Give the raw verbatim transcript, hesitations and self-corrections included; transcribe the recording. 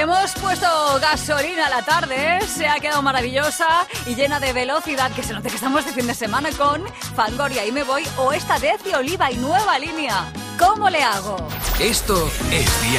Hemos puesto gasolina a la tarde, ¿eh? Se ha quedado maravillosa y llena de velocidad, que se note que estamos de fin de semana con Fangoria y Me Voy o esta de Eci Oliva y nueva línea. ¿Cómo le hago? Esto es Día